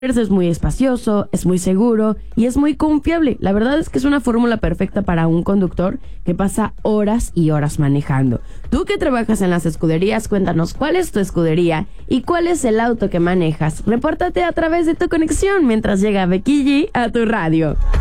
Es muy espacioso, es muy seguro y es muy confiable. La verdad es que es una fórmula perfecta para un conductor que pasa horas y horas manejando. Tú que trabajas en las escuderías, cuéntanos cuál es tu escudería y cuál es el auto que manejas. Repórtate a través de tu conexión mientras llega Becky G a tu radio.